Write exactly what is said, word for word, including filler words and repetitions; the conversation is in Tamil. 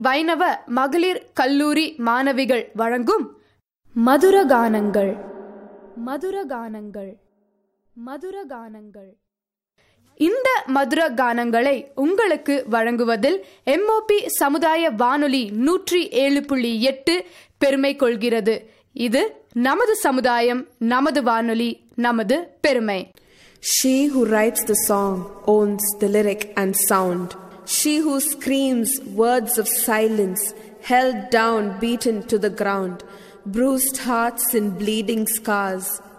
வைணவ மகளிர் கல்லூரி மாணவிகள் வழங்கும் மதுரகானங்கள் மதுரகானங்கள் மதுரகானங்கள் இந்த மதுர கானங்களை உங்களுக்கு வழங்குவதில் எம்ஓபி சமுதாய வானொலி நூற்றி ஏழு புள்ளி எட்டு பெருமை கொள்கிறது. இது நமது சமுதாயம், நமது வானொலி, நமது பெருமை. She who writes the song owns the lyric and sound. She who screams words of silence, held down, beaten to the ground, bruised hearts and bleeding scars.